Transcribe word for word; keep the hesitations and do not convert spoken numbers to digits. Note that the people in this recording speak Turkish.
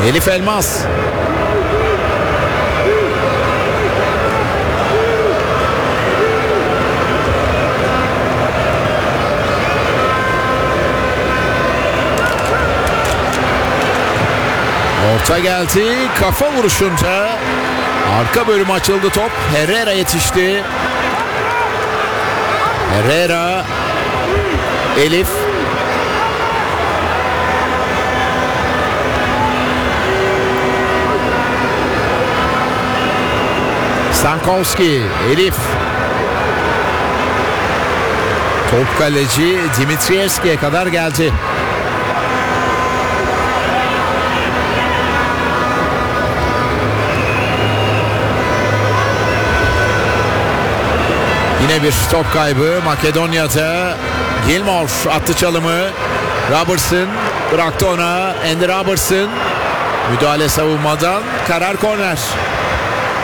Elif Elmas. Orta geldi. Kafa vuruşunca arka bölüm açıldı top. Herrera yetişti. Herrera. Elif. Stankowski. Elif. Top kaleci Dimitrievski'ye kadar geldi. Yine bir top kaybı Makedonya'da. Gilmore attı çalımı. Robertson bıraktı ona. Andy Robertson müdahale savunmadan, karar korner.